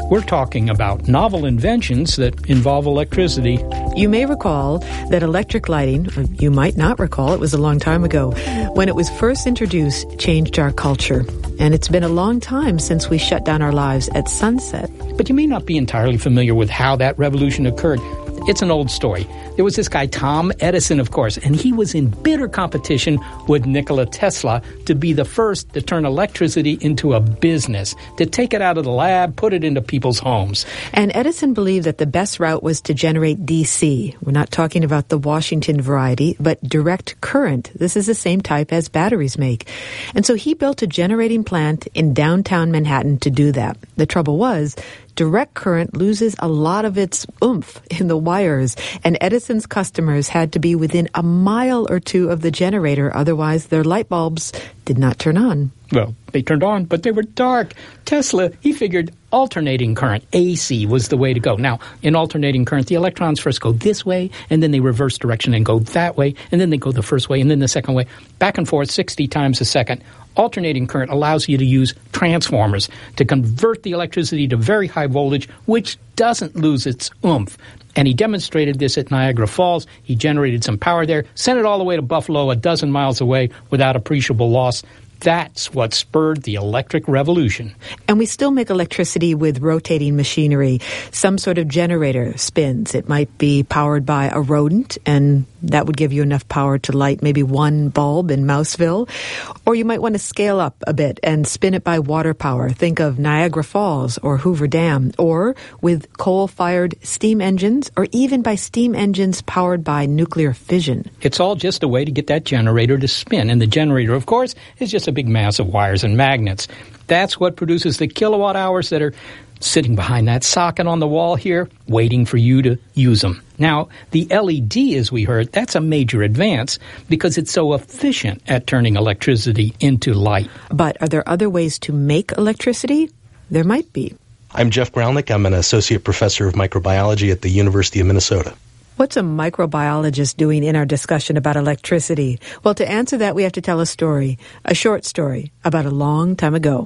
We're talking about novel inventions that involve electricity. You may recall that electric lighting, you might not recall, it was a long time ago, when it was first introduced, changed our culture. And it's been a long time since we shut down our lives at sunset. But you may not be entirely familiar with how that revolution occurred. It's an old story. There was this guy, Tom Edison, of course, and he was in bitter competition with Nikola Tesla to be the first to turn electricity into a business, to take it out of the lab, put it into people's homes. And Edison believed that the best route was to generate DC. We're not talking about the Washington variety, but direct current. This is the same type as batteries make. And so he built a generating plant in downtown Manhattan to do that. The trouble was, direct current loses a lot of its oomph in the wires, and Edison's customers had to be within a mile or two of the generator, otherwise their light bulbs did not turn on. Well, they turned on, but they were dark. Tesla, he figured alternating current, AC, was the way to go. Now, in alternating current, the electrons first go this way, and then they reverse direction and go that way, and then they go the first way, and then the second way, back and forth 60 times a second. Alternating current allows you to use transformers to convert the electricity to very high voltage, which doesn't lose its oomph. And he demonstrated this at Niagara Falls. He generated some power there, sent it all the way to Buffalo, a dozen miles away, without appreciable loss. That's what spurred the electric revolution. And we still make electricity with rotating machinery. Some sort of generator spins. It might be powered by a rodent, and that would give you enough power to light maybe one bulb in Mouseville. Or you might want to scale up a bit and spin it by water power. Think of Niagara Falls or Hoover Dam. Or with coal-fired steam engines, or even by steam engines powered by nuclear fission. It's all just a way to get that generator to spin. And the generator, of course, is just a big mass of wires and magnets. That's what produces the kilowatt hours that are sitting behind that socket on the wall here, waiting for you to use them. Now, the LED, as we heard, that's a major advance because it's so efficient at turning electricity into light. But are there other ways to make electricity? There might be. I'm Jeff Gralnick. I'm an associate professor of microbiology at the University of Minnesota. What's a microbiologist doing in our discussion about electricity? Well, to answer that, we have to tell a story, a short story, about a long time ago.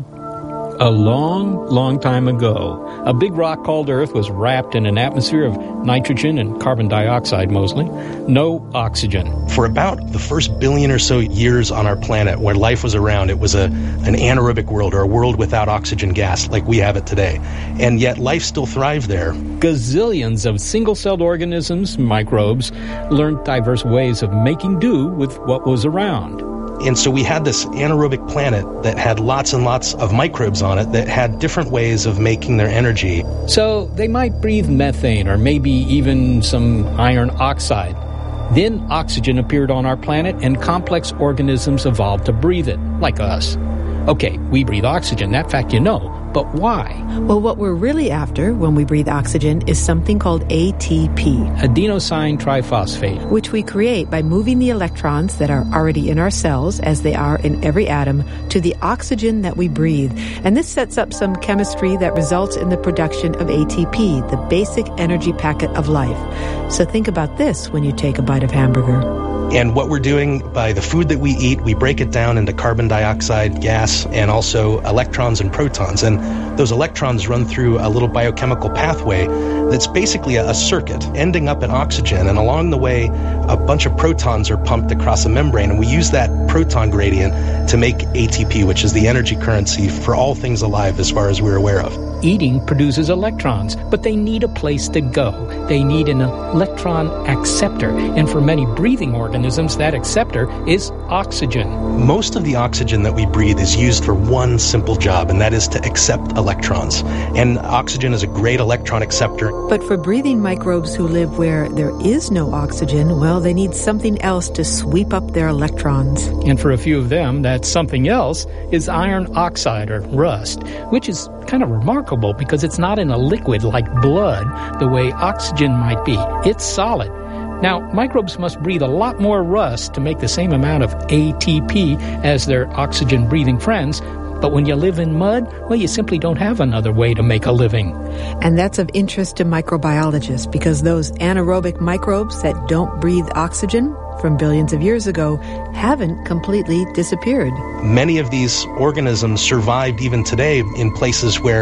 A long, long time ago, a big rock called Earth was wrapped in an atmosphere of nitrogen and carbon dioxide mostly. No oxygen. For about the first billion or so years on our planet where life was around, it was an anaerobic world, or a world without oxygen gas like we have it today. And yet life still thrived there. Gazillions of single-celled organisms, microbes, learned diverse ways of making do with what was around. And so we had this anaerobic planet that had lots and lots of microbes on it that had different ways of making their energy. So they might breathe methane or maybe even some iron oxide. Then oxygen appeared on our planet and complex organisms evolved to breathe it, like us. Okay, we breathe oxygen, that fact you know. But why? Well, what we're really after when we breathe oxygen is something called ATP. Adenosine triphosphate. Which we create by moving the electrons that are already in our cells, as they are in every atom, to the oxygen that we breathe. And this sets up some chemistry that results in the production of ATP, the basic energy packet of life. So think about this when you take a bite of hamburger. And what we're doing by the food that we eat, we break it down into carbon dioxide gas and also electrons and protons. And those electrons run through a little biochemical pathway that's basically a circuit ending up in oxygen. And along the way, a bunch of protons are pumped across a membrane. And we use that proton gradient to make ATP, which is the energy currency for all things alive as far as we're aware of. Eating produces electrons, but they need a place to go. They need an electron acceptor. And for many breathing organisms, that acceptor is oxygen. Most of the oxygen that we breathe is used for one simple job, and that is to accept electrons. And oxygen is a great electron acceptor. But for breathing microbes who live where there is no oxygen, well, they need something else to sweep up their electrons. And for a few of them, that something else is iron oxide, or rust, which is kind of remarkable because it's not in a liquid like blood the way oxygen might be. It's solid. Now, microbes must breathe a lot more rust to make the same amount of ATP as their oxygen-breathing friends. But when you live in mud, well, you simply don't have another way to make a living. And that's of interest to microbiologists because those anaerobic microbes that don't breathe oxygen from billions of years ago haven't completely disappeared. Many of these organisms survived even today in places where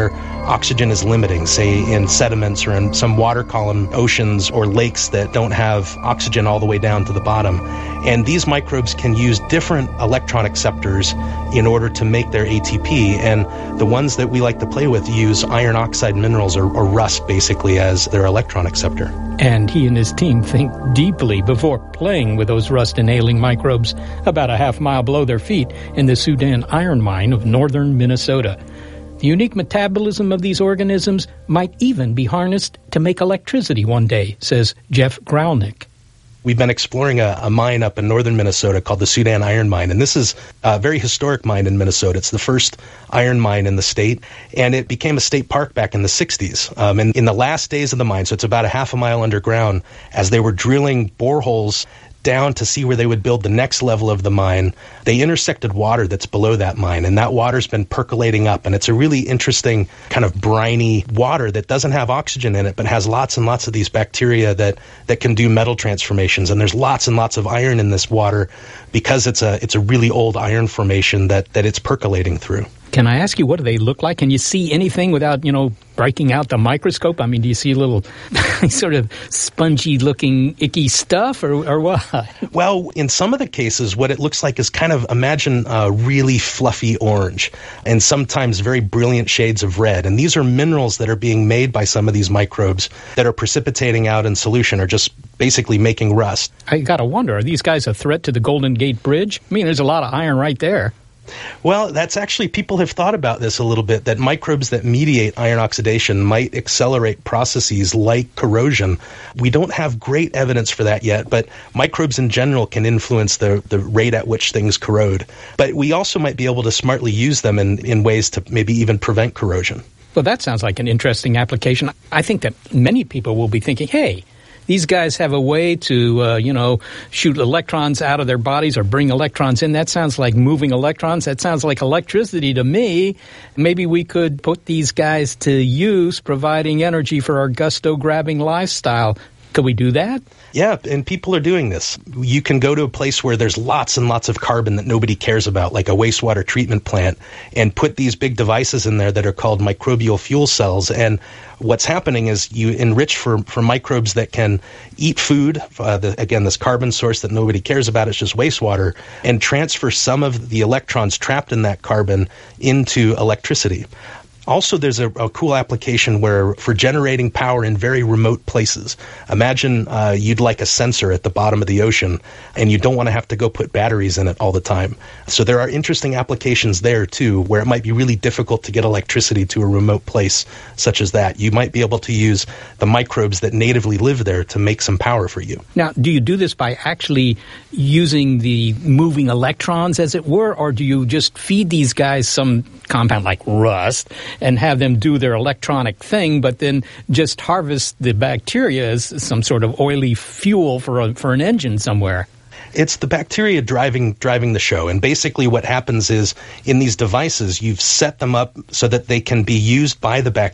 oxygen is limiting, say in sediments or in some water column oceans or lakes that don't have oxygen all the way down to the bottom. And these microbes can use different electron acceptors in order to make their ATP. And the ones that we like to play with use iron oxide minerals or rust basically as their electron acceptor. And he and his team think deeply before playing with those rust-inhaling microbes about a half-mile below their feet in the Sudan iron mine of northern Minnesota. The unique metabolism of these organisms might even be harnessed to make electricity one day, says Jeff Gralnick. We've been exploring a mine up in northern Minnesota called the Sudan Iron Mine, and this is a very historic mine in Minnesota. It's the first iron mine in the state, and it became a state park back in the 60s. And in the last days of the mine, so it's about a half a mile underground, as they were drilling boreholes down to see where they would build the next level of the mine, they intersected water that's below that mine, and that water's been percolating up, and it's a really interesting kind of briny water that doesn't have oxygen in it, but has lots and lots of these bacteria that can do metal transformations, and there's lots and lots of iron in this water because it's a really old iron formation that it's percolating through. Can I ask you, what do they look like? Can you see anything without, breaking out the microscope? I mean, do you see a little sort of spongy-looking, icky stuff, or what? Well, in some of the cases, what it looks like is kind of, imagine a really fluffy orange and sometimes very brilliant shades of red. And these are minerals that are being made by some of these microbes that are precipitating out in solution or just basically making rust. I got to wonder, are these guys a threat to the Golden Gate Bridge? I mean, there's a lot of iron right there. Well, that's actually, people have thought about this a little bit, that microbes that mediate iron oxidation might accelerate processes like corrosion. We don't have great evidence for that yet, but microbes in general can influence the rate at which things corrode. But we also might be able to smartly use them in ways to maybe even prevent corrosion. Well, that sounds like an interesting application. I think that many people will be thinking, hey, these guys have a way to, shoot electrons out of their bodies or bring electrons in. That sounds like moving electrons. That sounds like electricity to me. Maybe we could put these guys to use providing energy for our gusto-grabbing lifestyle. Could we do that? Yeah, and people are doing this. You can go to a place where there's lots and lots of carbon that nobody cares about, like a wastewater treatment plant, and put these big devices in there that are called microbial fuel cells. And what's happening is you enrich for microbes that can eat food, again, this carbon source that nobody cares about, it's just wastewater, and transfer some of the electrons trapped in that carbon into electricity. Also, there's a cool application where for generating power in very remote places. Imagine you'd like a sensor at the bottom of the ocean, and you don't want to have to go put batteries in it all the time. So there are interesting applications there, too, where it might be really difficult to get electricity to a remote place such as that. You might be able to use the microbes that natively live there to make some power for you. Now, do you do this by actually using the moving electrons, as it were, or do you just feed these guys some compound like rust and have them do their electronic thing, but then just harvest the bacteria as some sort of oily fuel for an engine somewhere? It's the bacteria driving the show. And basically what happens is in these devices, you've set them up so that they can be used by the bacteria